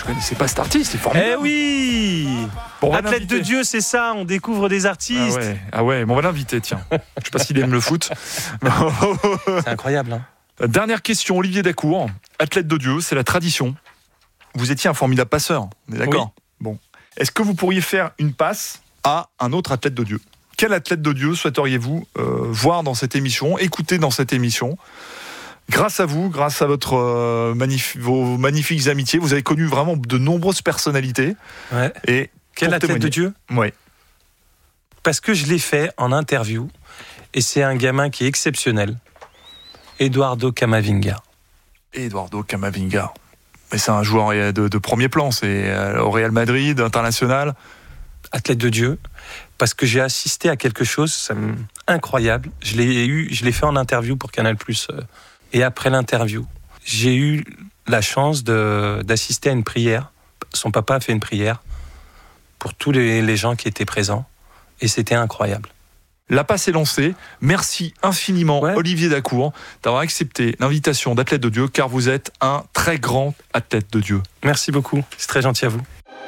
Je connaissais pas cet artiste, c'est formidable. Eh oui. Bon, Athlète de Dieu, c'est ça, on découvre des artistes. Ah ouais, bon, on va l'inviter, tiens. Je sais pas s'il aime le foot. C'est incroyable. Hein. Dernière question, Olivier Dacour. Athlète de Dieu, c'est la tradition. Vous étiez un formidable passeur, on est d'accord ? Oui. Bon. Est-ce que vous pourriez faire une passe à un autre athlète de Dieu ? Quel athlète de Dieu souhaiteriez-vous voir dans cette émission, écouter dans cette émission ? Grâce à vous, grâce à votre vos magnifiques amitiés, vous avez connu vraiment de nombreuses personnalités. Ouais. Et quel athlète de Dieu ? Oui. Parce que je l'ai fait en interview, et c'est un gamin qui est exceptionnel. Eduardo Camavinga. Eduardo Camavinga. Mais c'est un joueur de premier plan, c'est au Real Madrid, international. Athlète de Dieu, parce que j'ai assisté à quelque chose incroyable. Je l'ai fait en interview pour Canal+. Et après l'interview, j'ai eu la chance d'assister à une prière. Son papa a fait une prière pour tous les gens qui étaient présents. Et c'était incroyable. La passe est lancée. Merci infiniment, Olivier Dacour, d'avoir accepté l'invitation d'Athlète de Dieu, car vous êtes un très grand athlète de Dieu. Merci beaucoup, c'est très gentil à vous.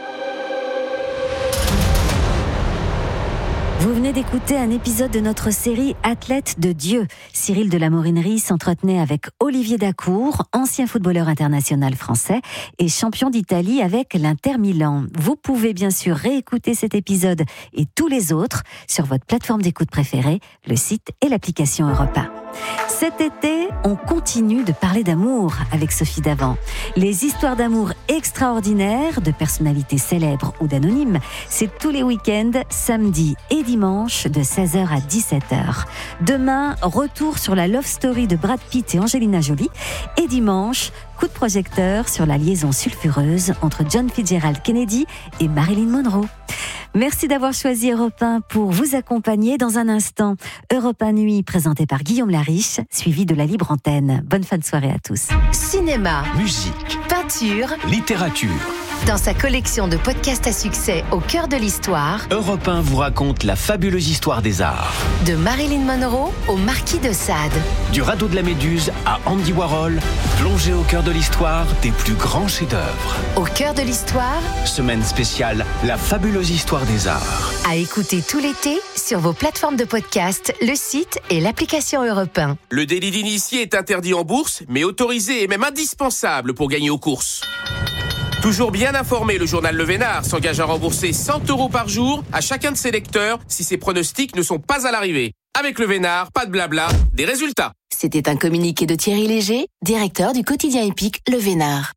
Vous venez d'écouter un épisode de notre série Athlète de Dieu. Cyril de la Morinerie s'entretenait avec Olivier Dacour, ancien footballeur international français et champion d'Italie avec l'Inter Milan. Vous pouvez bien sûr réécouter cet épisode et tous les autres sur votre plateforme d'écoute préférée, le site et l'application Europe 1. Cet été, on continue de parler d'amour avec Sophie Davant. Les histoires d'amour extraordinaires de personnalités célèbres ou d'anonymes, c'est tous les week-ends, samedi et dimanche de 16h à 17h. Demain, retour sur la love story de Brad Pitt et Angelina Jolie. Et dimanche, coup de projecteur sur la liaison sulfureuse entre John Fitzgerald Kennedy et Marilyn Monroe. Merci d'avoir choisi Europe 1 pour vous accompagner dans un instant. Europe 1 Nuit, présenté par Guillaume Lariche, suivi de la libre antenne. Bonne fin de soirée à tous. Cinéma, musique, peinture, littérature. Dans sa collection de podcasts à succès au cœur de l'histoire, Europe 1 vous raconte la fabuleuse histoire des arts. De Marilyn Monroe au Marquis de Sade. Du radeau de la Méduse à Andy Warhol, plongez au cœur de l'histoire des plus grands chefs-d'œuvre. Au cœur de l'histoire, semaine spéciale, la fabuleuse histoire des arts. À écouter tout l'été sur vos plateformes de podcast, le site et l'application Europe 1. Le délit d'initié est interdit en bourse, mais autorisé et même indispensable pour gagner aux courses. Toujours bien informé, le journal Le Vénard s'engage à rembourser 100 € par jour à chacun de ses lecteurs si ses pronostics ne sont pas à l'arrivée. Avec Le Vénard, pas de blabla, des résultats. C'était un communiqué de Thierry Léger, directeur du quotidien épique Le Vénard.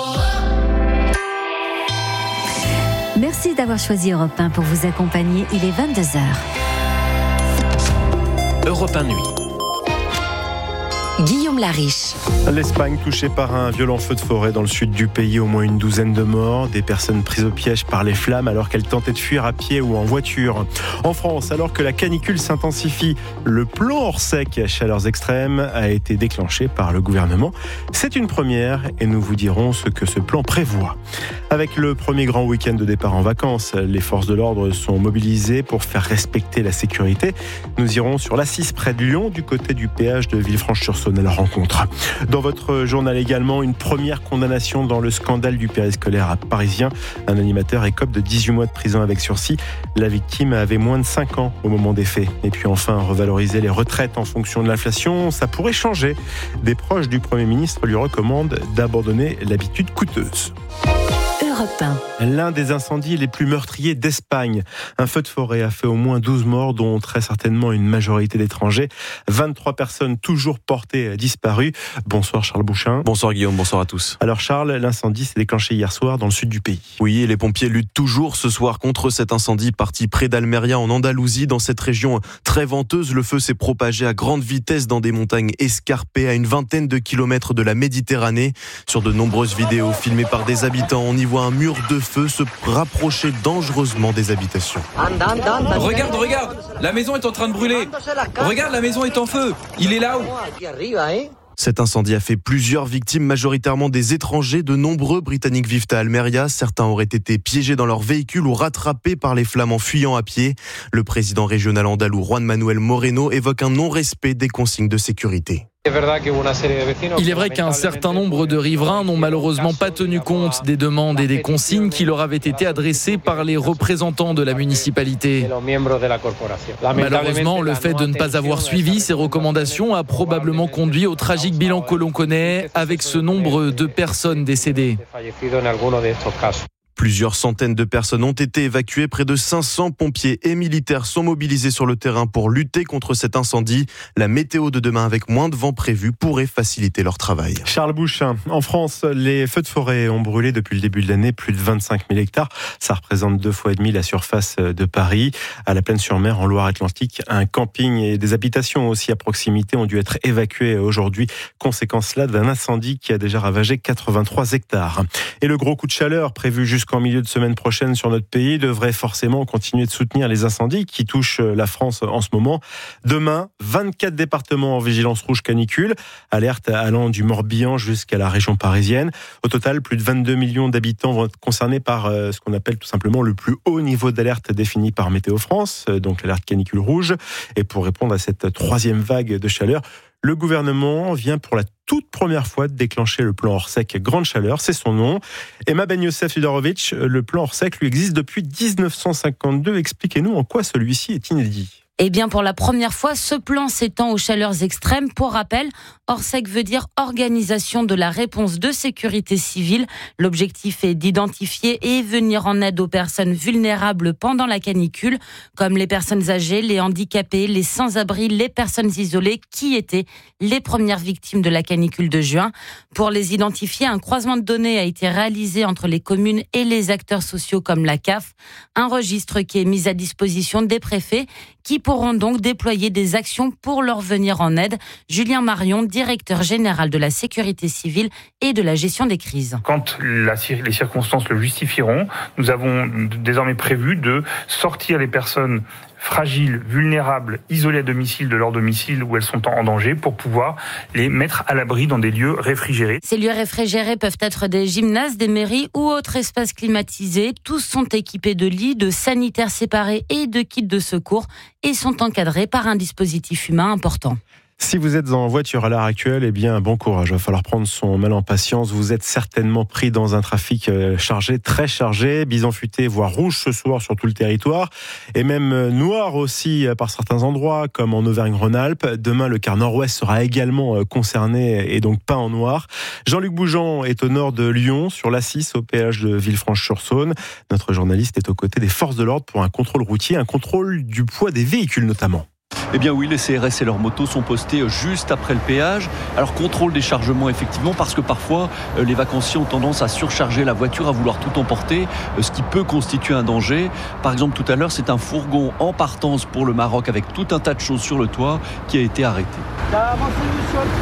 Merci d'avoir choisi Europe 1 pour vous accompagner. Il est 22h. Europe 1 Nuit. Guillaume Lariche. L'Espagne touchée par un violent feu de forêt dans le sud du pays, au moins une douzaine de morts, des personnes prises au piège par les flammes alors qu'elles tentaient de fuir à pied ou en voiture. En France, alors que la canicule s'intensifie, le plan hors sec à chaleurs extrêmes a été déclenché par le gouvernement. C'est une première et nous vous dirons ce que ce plan prévoit. Avec le premier grand week-end de départ en vacances, les forces de l'ordre sont mobilisées pour faire respecter la sécurité. Nous irons sur l'A6 près de Lyon, du côté du péage de Villefranche-sur-Saône à la rencontre. Dans votre journal également, une première condamnation dans le scandale du périscolaire parisien. Un animateur écope de 18 mois de prison avec sursis. La victime avait moins de 5 ans au moment des faits. Et puis enfin, revaloriser les retraites en fonction de l'inflation, ça pourrait changer. Des proches du Premier ministre lui recommandent d'abandonner l'habitude coûteuse. L'un des incendies les plus meurtriers d'Espagne. Un feu de forêt a fait au moins 12 morts, dont très certainement une majorité d'étrangers. 23 personnes toujours portées disparues. Bonsoir Charles Bouchin. Bonsoir Guillaume, bonsoir à tous. Alors Charles, l'incendie s'est déclenché hier soir dans le sud du pays. Oui, et les pompiers luttent toujours ce soir contre cet incendie parti près d'Almeria en Andalousie. Dans cette région très venteuse, le feu s'est propagé à grande vitesse dans des montagnes escarpées à une vingtaine de kilomètres de la Méditerranée. Sur de nombreuses vidéos filmées par des habitants, on y voit un mur de feu se rapprocher dangereusement des habitations. Regarde, la maison est en train de brûler. Regarde, la maison est en feu. Il est là-haut. Cet incendie a fait plusieurs victimes, majoritairement des étrangers. De nombreux Britanniques vivent à Almeria. Certains auraient été piégés dans leur véhicule ou rattrapés par les flammes en fuyant à pied. Le président régional andalou Juan Manuel Moreno évoque un non-respect des consignes de sécurité. Il est vrai qu'un certain nombre de riverains n'ont malheureusement pas tenu compte des demandes et des consignes qui leur avaient été adressées par les représentants de la municipalité. Malheureusement, le fait de ne pas avoir suivi ces recommandations a probablement conduit au tragique bilan que l'on connaît, avec ce nombre de personnes décédées. Plusieurs centaines de personnes ont été évacuées. Près de 500 pompiers et militaires sont mobilisés sur le terrain pour lutter contre cet incendie. La météo de demain, avec moins de vent prévu, pourrait faciliter leur travail. Charles Bouchin, en France, les feux de forêt ont brûlé depuis le début de l'année plus de 25 000 hectares. Ça représente 2,5 fois la surface de Paris. À la Plaine-sur-Mer, en Loire-Atlantique, un camping et des habitations aussi à proximité ont dû être évacués aujourd'hui. Conséquence là d'un incendie qui a déjà ravagé 83 hectares. Et le gros coup de chaleur prévu jusqu'en milieu de semaine prochaine sur notre pays devrait forcément continuer de soutenir les incendies qui touchent la France en ce moment. Demain, 24 départements en vigilance rouge canicule, alerte allant du Morbihan jusqu'à la région parisienne. Au total, plus de 22 millions d'habitants vont être concernés par ce qu'on appelle tout simplement le plus haut niveau d'alerte défini par Météo France, donc l'alerte canicule rouge. Et pour répondre à cette troisième vague de chaleur, le gouvernement vient pour la toute première fois de déclencher le plan Orsec Grande Chaleur, c'est son nom. Emma Ben Youssef Sidorovitch, le plan Orsec lui existe depuis 1952. Expliquez-nous en quoi celui-ci est inédit. Eh bien, pour la première fois, ce plan s'étend aux chaleurs extrêmes. Pour rappel, Orsec veut dire Organisation de la réponse de sécurité civile. L'objectif est d'identifier et venir en aide aux personnes vulnérables pendant la canicule, comme les personnes âgées, les handicapés, les sans-abri, les personnes isolées, qui étaient les premières victimes de la canicule de juin. Pour les identifier, un croisement de données a été réalisé entre les communes et les acteurs sociaux comme la CAF. Un registre qui est mis à disposition des préfets, qui pourront donc déployer des actions pour leur venir en aide. Julien Marion, directeur général de la sécurité civile et de la gestion des crises. Quand les circonstances le justifieront, nous avons désormais prévu de sortir les personnes fragiles, vulnérables, isolées à domicile de leur domicile où elles sont en danger pour pouvoir les mettre à l'abri dans des lieux réfrigérés. Ces lieux réfrigérés peuvent être des gymnases, des mairies ou autres espaces climatisés. Tous sont équipés de lits, de sanitaires séparés et de kits de secours et sont encadrés par un dispositif humain important. Si vous êtes en voiture à l'heure actuelle, eh bien, bon courage. Il va falloir prendre son mal en patience. Vous êtes certainement pris dans un trafic chargé, très chargé, bison futé, voire rouge ce soir sur tout le territoire, et même noir aussi par certains endroits, comme en Auvergne-Rhône-Alpes. Demain, le quart nord-ouest sera également concerné et donc pas en noir. Jean-Luc Bougeant est au nord de Lyon, sur l'A6, au péage de Villefranche-sur-Saône. Notre journaliste est aux côtés des forces de l'ordre pour un contrôle routier, un contrôle du poids des véhicules notamment. Eh bien oui, les CRS et leurs motos sont postés juste après le péage. Alors contrôle des chargements effectivement, parce que parfois les vacanciers ont tendance à surcharger la voiture, à vouloir tout emporter, ce qui peut constituer un danger. Par exemple tout à l'heure, c'est un fourgon en partance pour le Maroc avec tout un tas de choses sur le toit qui a été arrêté. Combien ?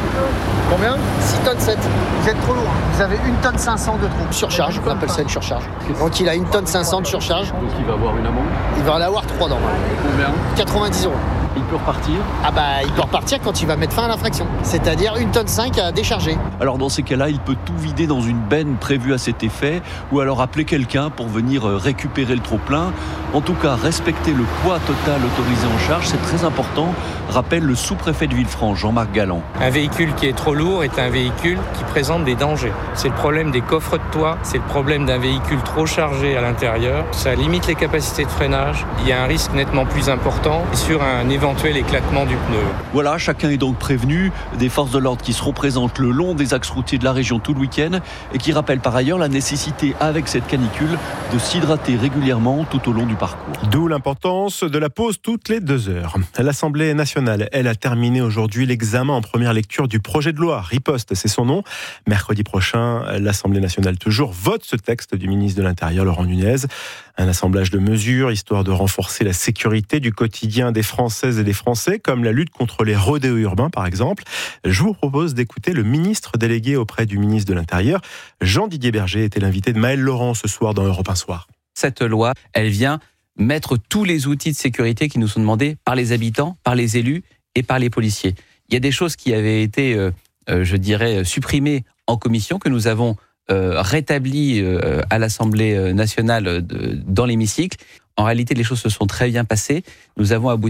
6 tonnes 7. Vous êtes trop lourd. Vous avez 1 tonne 500 de trop. Surcharge, on appelle ça une surcharge. Donc il a 1 tonne 500 de surcharge. Donc il va avoir une amende ? Il va en avoir 3 dans. Combien ? 90 €. Il peut repartir ? Ah bah il peut repartir quand il va mettre fin à l'infraction. C'est-à-dire 1 tonne 5 à décharger. Alors dans ces cas-là, il peut tout vider dans une benne prévue à cet effet, ou alors appeler quelqu'un pour venir récupérer le trop-plein. En tout cas, respecter le poids total autorisé en charge, c'est très important, rappelle le sous-préfet de Villefranche, Jean-Marc Galland. Un véhicule qui est trop lourd est un véhicule qui présente des dangers. C'est le problème des coffres de toit, c'est le problème d'un véhicule trop chargé à l'intérieur. Ça limite les capacités de freinage. Il y a un risque nettement plus important sur un éventuel éclatement du pneu. Voilà, chacun est donc prévenu. Des forces de l'ordre qui seront présentes le long des axes routiers de la région tout le week-end et qui rappellent par ailleurs la nécessité, avec cette canicule, de s'hydrater régulièrement tout au long du parcours. D'où l'importance de la pause toutes les 2 heures. L'Assemblée nationale, elle, a terminé aujourd'hui l'examen en première lecture du projet de loi Riposte, c'est son nom. Mercredi prochain, l'Assemblée nationale toujours vote ce texte du ministre de l'Intérieur, Laurent Nunez. Un assemblage de mesures, histoire de renforcer la sécurité du quotidien des Françaises et des Français, comme la lutte contre les rodéos urbains, par exemple. Je vous propose d'écouter le ministre délégué auprès du ministre de l'Intérieur. Jean-Didier Berger était l'invité de Maël Laurent ce soir dans Europe 1 Soir. Cette loi, elle vient mettre tous les outils de sécurité qui nous sont demandés par les habitants, par les élus et par les policiers. Il y a des choses qui avaient été, supprimées en commission, que nous avons rétablies à l'Assemblée nationale dans l'hémicycle. En réalité, les choses se sont très bien passées. Nous avons abouti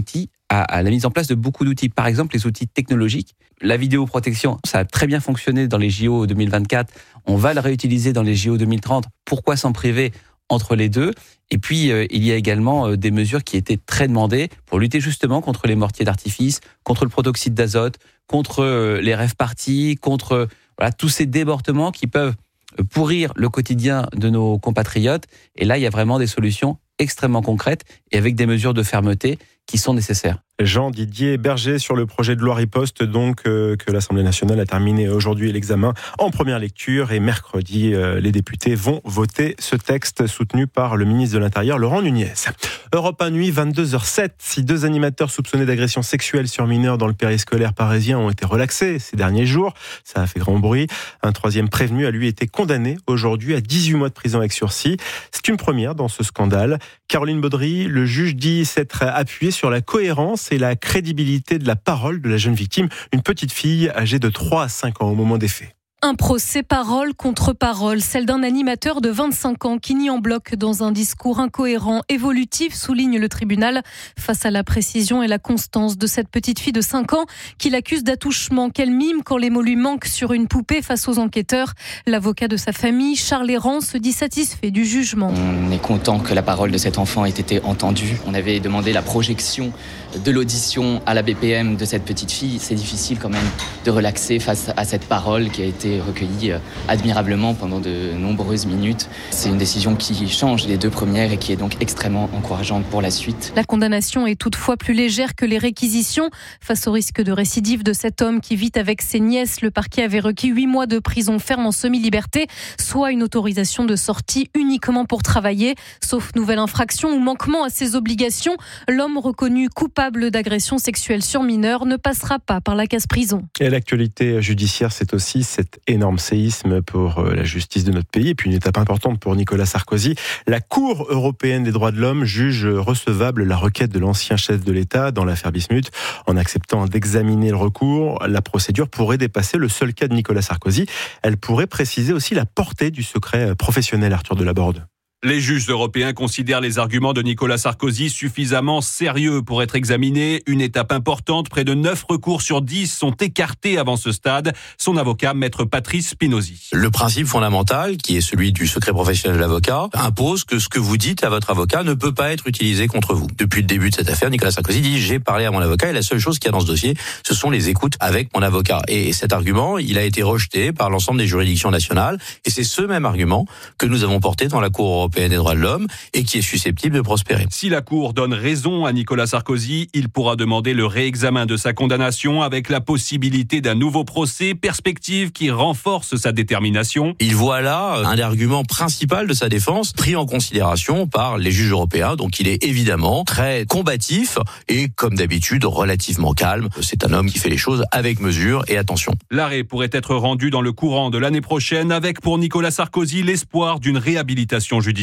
à la mise en place de beaucoup d'outils. Par exemple, les outils technologiques. La vidéoprotection, ça a très bien fonctionné dans les JO 2024. On va le réutiliser dans les JO 2030. Pourquoi s'en priver entre les deux? Et puis, il y a également des mesures qui étaient très demandées pour lutter justement contre les mortiers d'artifice, contre le protoxyde d'azote, contre les rave-parties, contre tous ces débordements qui peuvent pourrir le quotidien de nos compatriotes. Et là, il y a vraiment des solutions extrêmement concrètes et avec des mesures de fermeté qui sont nécessaires. Jean-Didier Berger sur le projet de loi riposte donc que l'Assemblée nationale a terminé aujourd'hui l'examen en première lecture et mercredi les députés vont voter ce texte soutenu par le ministre de l'Intérieur Laurent Nunez. Europe 1 nuit 22h07. Si 2 animateurs soupçonnés d'agression sexuelle sur mineurs dans le périscolaire parisien ont été relaxés ces derniers jours, ça a fait grand bruit. Un 3e prévenu a lui été condamné aujourd'hui à 18 mois de prison avec sursis. C'est une première dans ce scandale. Caroline Baudry, le juge dit s'être appuyé sur la cohérence et la crédibilité de la parole de la jeune victime, une petite fille âgée de 3 à 5 ans au moment des faits. Un procès parole contre parole, celle d'un animateur de 25 ans qui nie en bloc dans un discours incohérent, évolutif, souligne le tribunal, face à la précision et la constance de cette petite fille de 5 ans qu'il accuse d'attouchement, qu'elle mime quand les mots lui manquent sur une poupée face aux enquêteurs. L'avocat de sa famille, Charles Errand, se dit satisfait du jugement. On est content que la parole de cet enfant ait été entendue. On avait demandé la projection de l'audition à la BPM de cette petite fille. C'est difficile quand même de relaxer face à cette parole qui a été recueillie admirablement pendant de nombreuses minutes. C'est une décision qui change les 2 premières et qui est donc extrêmement encourageante pour la suite. La condamnation est toutefois plus légère que les réquisitions. Face au risque de récidive de cet homme qui vit avec ses nièces, le parquet avait requis 8 mois de prison ferme en semi-liberté, soit une autorisation de sortie uniquement pour travailler. Sauf nouvelle infraction ou manquement à ses obligations, l'homme reconnu coupable d'agression sexuelle sur mineur ne passera pas par la case prison. Et l'actualité judiciaire, c'est aussi cet énorme séisme pour la justice de notre pays et puis une étape importante pour Nicolas Sarkozy. La Cour européenne des droits de l'homme juge recevable la requête de l'ancien chef de l'État dans l'affaire Bismuth. En acceptant d'examiner le recours, la procédure pourrait dépasser le seul cas de Nicolas Sarkozy. Elle pourrait préciser aussi la portée du secret professionnel, Arthur Delaborde. Les juges européens considèrent les arguments de Nicolas Sarkozy suffisamment sérieux pour être examinés. Une étape importante, près de 9 recours sur 10 sont écartés avant ce stade. Son avocat, maître Patrice Spinozzi. Le principe fondamental, qui est celui du secret professionnel de l'avocat, impose que ce que vous dites à votre avocat ne peut pas être utilisé contre vous. Depuis le début de cette affaire, Nicolas Sarkozy dit « j'ai parlé à mon avocat et la seule chose qu'il y a dans ce dossier, ce sont les écoutes avec mon avocat ». Et cet argument, il a été rejeté par l'ensemble des juridictions nationales et c'est ce même argument que nous avons porté dans la Cour européenne des droits de l'homme et qui est susceptible de prospérer. Si la Cour donne raison à Nicolas Sarkozy, il pourra demander le réexamen de sa condamnation avec la possibilité d'un nouveau procès, perspective qui renforce sa détermination. Il voit là un argument principal de sa défense pris en considération par les juges européens, donc il est évidemment très combatif et comme d'habitude relativement calme. C'est un homme qui fait les choses avec mesure et attention. L'arrêt pourrait être rendu dans le courant de l'année prochaine avec pour Nicolas Sarkozy l'espoir d'une réhabilitation judiciaire.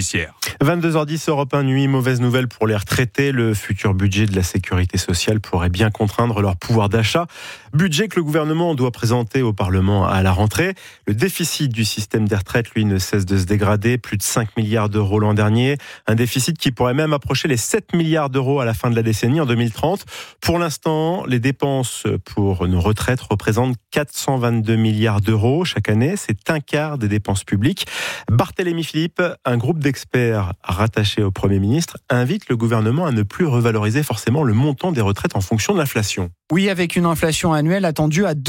22h10, Europe 1 nuit, mauvaise nouvelle pour les retraités. Le futur budget de la sécurité sociale pourrait bien contraindre leur pouvoir d'achat. Budget que le gouvernement doit présenter au Parlement à la rentrée. Le déficit du système des retraites, lui, ne cesse de se dégrader. Plus de 5 milliards d'euros l'an dernier. Un déficit qui pourrait même approcher les 7 milliards d'euros à la fin de la décennie, en 2030. Pour l'instant, les dépenses pour nos retraites représentent 422 milliards d'euros chaque année. C'est un quart des dépenses publiques. Barthélémy Philippe, un groupe d'experts rattachés au Premier ministre, invite le gouvernement à ne plus revaloriser forcément le montant des retraites en fonction de l'inflation. Oui, avec une inflation annuelle attendue à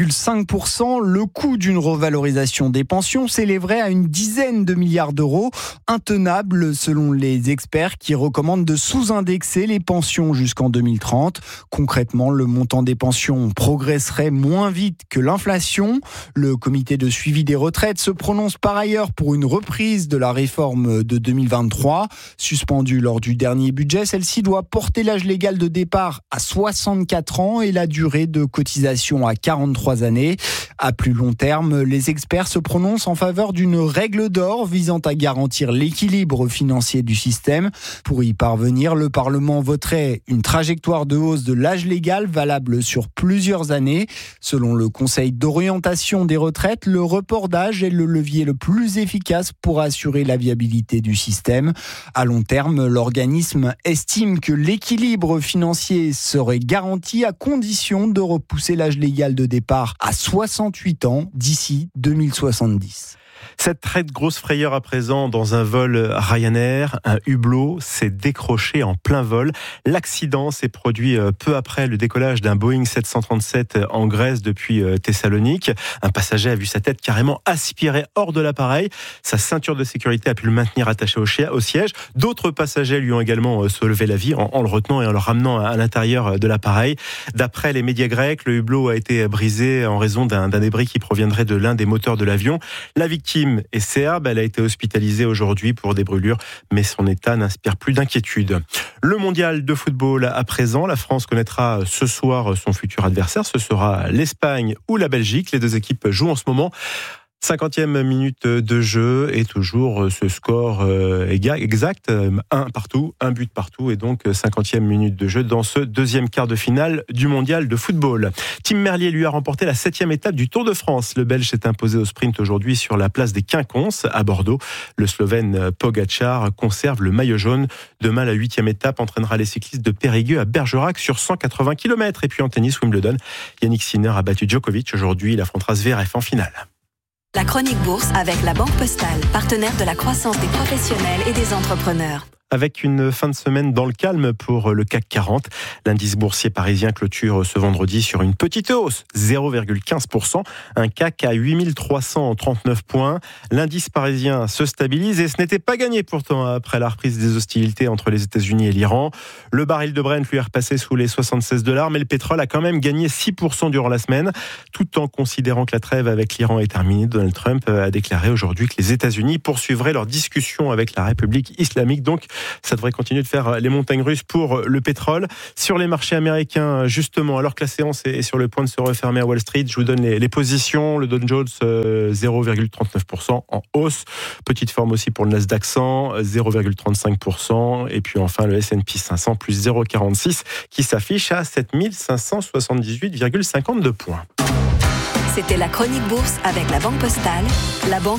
2,5%, le coût d'une revalorisation des pensions s'élèverait à une dizaine de milliards d'euros, intenable selon les experts qui recommandent de sous-indexer les pensions jusqu'en 2030. Concrètement, le montant des pensions progresserait moins vite que l'inflation. Le comité de suivi des retraites se prononce par ailleurs pour une reprise de la réforme de 2023. Suspendue lors du dernier budget, celle-ci doit porter l'âge légal de départ à 64 ans et la durée de cotisation cotisation à 43 années. À plus long terme, les experts se prononcent en faveur d'une règle d'or visant à garantir l'équilibre financier du système. Pour y parvenir, le Parlement voterait une trajectoire de hausse de l'âge légal valable sur plusieurs années. Selon le Conseil d'orientation des retraites, le report d'âge est le levier le plus efficace pour assurer la viabilité du système. À long terme, l'organisme estime que l'équilibre financier serait garanti à condition de repousser l'âge légal de départ à 68 ans d'ici 2070. Cette très grosse frayeur à présent dans un vol Ryanair, un hublot s'est décroché en plein vol. L'accident s'est produit peu après le décollage d'un Boeing 737 en Grèce depuis Thessalonique. Un passager a vu sa tête carrément aspirée hors de l'appareil. Sa ceinture de sécurité a pu le maintenir attaché au siège. D'autres passagers lui ont également sauvé la vie en le retenant et en le ramenant à l'intérieur de l'appareil. D'après les médias grecs, le hublot a été brisé en raison d'un débris qui proviendrait de l'un des moteurs de l'avion. La victime est serbe, elle a été hospitalisée aujourd'hui pour des brûlures, mais son état n'inspire plus d'inquiétude. Le mondial de football à présent, la France connaîtra ce soir son futur adversaire, ce sera l'Espagne ou la Belgique. Les deux équipes jouent en ce moment. 50e minute de jeu et toujours ce score exact, un but partout et donc 50e minute de jeu dans ce deuxième quart de finale du mondial de football. Tim Merlier lui a remporté la 7e étape du Tour de France. Le Belge s'est imposé au sprint aujourd'hui sur la place des Quinconces à Bordeaux. Le Slovène Pogačar conserve le maillot jaune. Demain, la 8e étape entraînera les cyclistes de Périgueux à Bergerac sur 180 km. Et puis en tennis, Wimbledon, Yannick Sinner a battu Djokovic. Aujourd'hui, il affrontera Zverev en finale. La chronique bourse avec la Banque Postale, partenaire de la croissance des professionnels et des entrepreneurs. Avec une fin de semaine dans le calme pour le CAC 40. L'indice boursier parisien clôture ce vendredi sur une petite hausse, 0,15%. Un CAC à 8339 points. L'indice parisien se stabilise et ce n'était pas gagné pourtant après la reprise des hostilités entre les États-Unis et l'Iran. Le baril de Brent lui est repassé sous les $76, mais le pétrole a quand même gagné 6% durant la semaine. Tout en considérant que la trêve avec l'Iran est terminée, Donald Trump a déclaré aujourd'hui que les États-Unis poursuivraient leurs discussions avec la République islamique. Donc, ça devrait continuer de faire les montagnes russes pour le pétrole. Sur les marchés américains, justement, alors que la séance est sur le point de se refermer à Wall Street, je vous donne les positions. Le Dow Jones, 0,39% en hausse. Petite forme aussi pour le Nasdaq 100, 0,35%. Et puis enfin, le S&P 500, plus 0,46, qui s'affiche à 7578,52 points. C'était la chronique bourse avec la Banque Postale, la banque